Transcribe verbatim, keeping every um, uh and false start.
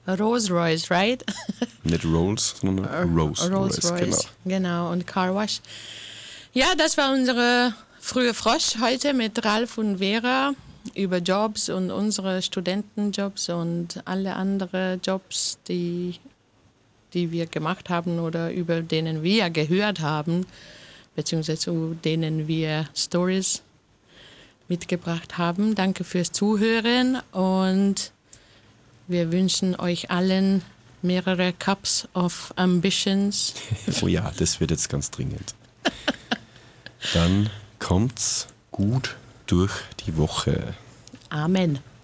Rolls Royce, right? Nicht Rolls, sondern Rolls, Rolls Royce. Royce, genau. genau. Und Car Wash. Ja, das war unsere frühe Frosch heute mit Ralf und Vera über Jobs und unsere Studentenjobs und alle anderen Jobs, die, die wir gemacht haben oder über denen wir gehört haben, beziehungsweise zu denen wir Stories mitgebracht haben. Danke fürs Zuhören und wir wünschen euch allen mehrere Cups of Ambitions. Oh ja, das wird jetzt ganz dringend. Dann kommt's gut durch die Woche. Amen.